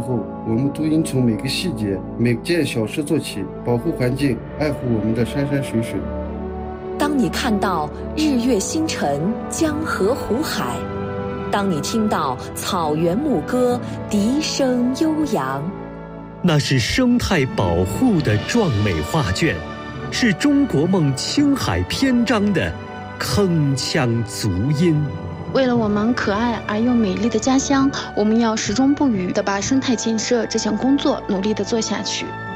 后，我们都应从每个细节、每件小事做起，保护环境，爱护我们的山山水水。 当你看到日月星辰、江河湖海，当你听到草原牧歌、笛声悠扬， 那是生态保护的壮美画卷，是中国梦青海篇章的铿锵足音。 为了我们可爱而又美丽的家乡，我们要始终不渝地把生态建设这项工作努力地做下去。